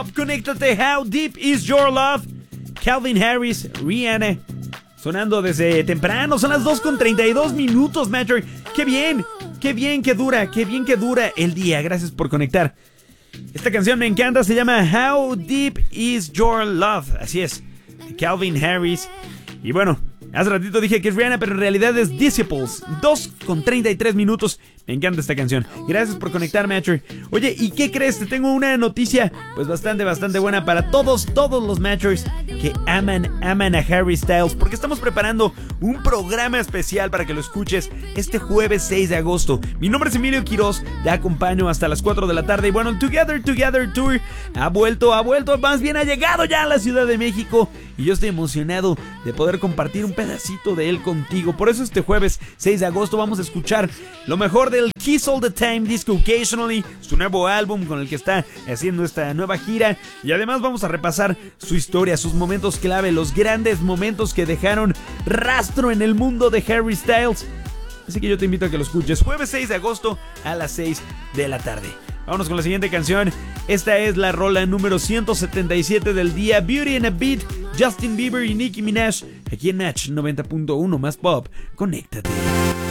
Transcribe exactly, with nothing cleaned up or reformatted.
pop, conéctate. How Deep Is Your Love, Calvin Harris, Rihanna, sonando desde temprano. Son las dos con treinta y dos minutos, Metro. ¡Qué bien! ¡Qué bien que dura! ¡Qué bien que dura el día! Gracias por conectar. Esta canción me encanta, se llama How Deep Is Your Love. Así es, de Calvin Harris. Y bueno, hace ratito dije que es Rihanna, pero en realidad es Disciples. dos con treinta y tres minutos. Me encanta esta canción. Gracias por conectar, Matcher. Oye, ¿y qué crees? Te tengo una noticia pues bastante, bastante buena para todos, todos los Matchers que aman, aman a Harry Styles, porque estamos preparando un programa especial para que lo escuches este jueves seis de agosto. Mi nombre es Emilio Quiroz, te acompaño hasta las cuatro de la tarde. Y bueno, el Together, Together Tour ha vuelto, ha vuelto, más bien ha llegado ya a la Ciudad de México. Y yo estoy emocionado de poder compartir un pedacito de él contigo. Por eso este jueves seis de agosto vamos a escuchar lo mejor del Kiss All The Time Disco Occasionally, su nuevo álbum con el que está haciendo esta nueva gira. Y además vamos a repasar su historia, sus momentos clave, los grandes momentos que dejaron rastro en el mundo de Harry Styles. Así que yo te invito a que lo escuches jueves seis de agosto a las seis de la tarde. Vámonos con la siguiente canción. Esta es la rola número ciento setenta y siete del día, Beauty and a Beat, Justin Bieber y Nicki Minaj, aquí en Match noventa punto uno más pop. Conéctate.